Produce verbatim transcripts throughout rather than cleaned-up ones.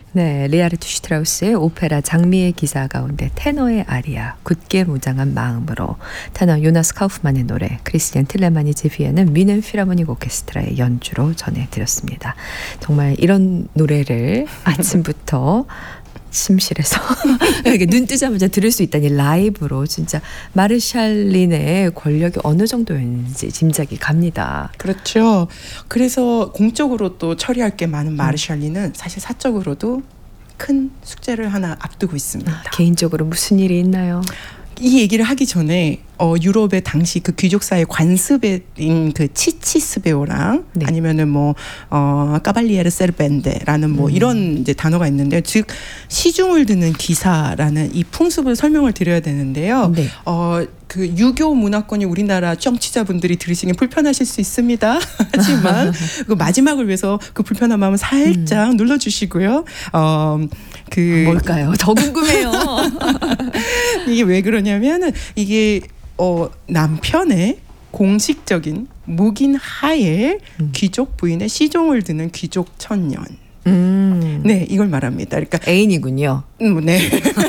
네, 리하르트 슈트라우스의 오페라 장미의 기사 가운데 테너의 아리아, 굳게 무장한 마음으로, 테너 요나스 카우프만의 노래, 크리스티안 틸레만이 제비하는 뮌헨 필하모닉 오케스트라의 연주로 전해드렸습니다. 정말 이런 노래를 아침부터 침실에서 이렇게 눈 뜨자마자 들을 수 있다니, 라이브로 진짜 마르샬린의 권력이 어느 정도였는지 짐작이 갑니다. 그렇죠. 그래서 공적으로 또 처리할 게 많은 마르샬린은 사실 사적으로도 큰 숙제를 하나 앞두고 있습니다. 아, 개인적으로 무슨 일이 있나요? 이 얘기를 하기 전에 어, 유럽의 당시 그 귀족사의 관습인 그 치치스베오랑 네. 아니면은 뭐 어, 까발리에르 세르벤데라는 뭐 음. 이런 이제 단어가 있는데, 즉 시중을 드는 기사라는 이 풍습을 설명을 드려야 되는데요. 네. 어, 그 유교 문화권이 우리나라 청취자분들이 들으시긴 불편하실 수 있습니다. 하지만 그 마지막을 위해서 그 불편한 마음을 살짝 음. 눌러주시고요. 어, 그 뭘까요? 더 궁금해요. 이게 왜 그러냐면은 이게 어, 남편의 공식적인 묵인 하에 음. 귀족 부인의 시종을 드는 귀족 천년. 음. 네, 이걸 말합니다. 그러니까 애인이군요. 음, 네.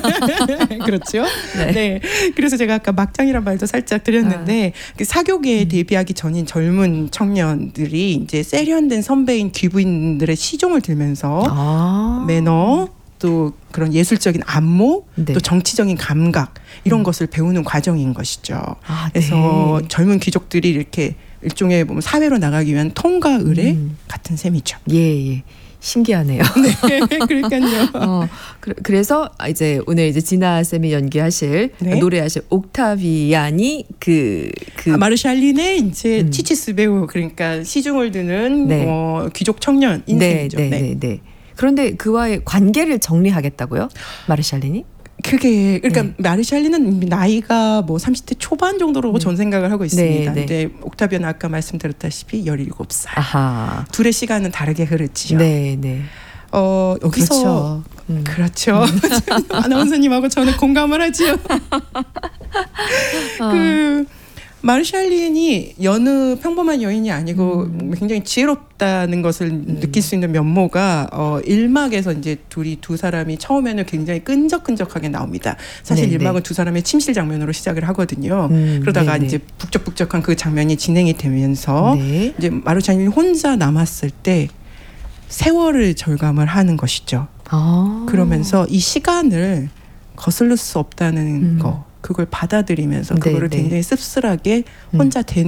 그렇죠. 네. 네. 그래서 제가 아까 막장이란 말도 살짝 드렸는데 아. 그 사교계에 음. 데뷔하기 전인 젊은 청년들이 이제 세련된 선배인 귀부인들의 시종을 들면서 아. 매너, 또 그런 예술적인 안목, 네. 또 정치적인 감각, 이런 음. 것을 배우는 과정인 것이죠. 아, 그래서 네. 젊은 귀족들이 이렇게 일종의 뭐 사회로 나가기 위한 통과 의례 음. 같은 셈이죠. 예, 예. 신기하네요. 네, 그러니까요. 어, 그래서 이제 오늘 이제 진아 쌤이 연기하실 네? 노래하실 옥타비안이 그, 그 아, 마르샬린의 이제 음. 치치스베오, 그러니까 시중을 드는 네. 어, 귀족 청년 인생이죠. 네, 네, 네. 네, 네. 그런데 그와의 관계를 정리하겠다고요, 마르샬린이? 그게 그러니까 네. 마르샬린은 나이가 뭐 삼십 대 초반 정도로 네. 전 생각을 하고 있습니다. 네, 네. 근데 옥타비아는 아까 말씀드렸다시피 열일곱 살. 아하. 둘의 시간은 다르게 흐르지요. 네, 네. 어, 여기서 그렇죠. 음. 그렇죠. 아나운서님하고 저는 공감을 하지요. 어. 그 마르샬린이 여느 평범한 여인이 아니고 음. 굉장히 지혜롭다는 것을 음. 느낄 수 있는 면모가 어, 일막에서 이제 둘이 두 사람이 처음에는 굉장히 끈적끈적하게 나옵니다. 사실 네네. 일막은 두 사람의 침실 장면으로 시작을 하거든요. 음, 그러다가 네네. 이제 북적북적한 그 장면이 진행이 되면서 네. 이제 마르샬린이 혼자 남았을 때 세월을 절감을 하는 것이죠. 아. 그러면서 이 시간을 거슬릴 수 없다는 음. 거, 그걸 받아들이면서 그거를 네, 굉장히 씁쓸하게 혼자 대